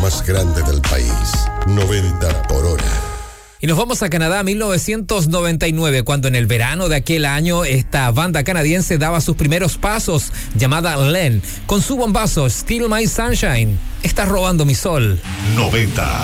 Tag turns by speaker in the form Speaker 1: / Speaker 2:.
Speaker 1: más grande del país. 90 por hora.
Speaker 2: Y nos vamos a Canadá, 1999, cuando en el verano de aquel año esta banda canadiense daba sus primeros pasos, llamada Len, con su bombazo Steal My Sunshine. Estás robando mi sol.
Speaker 1: 90.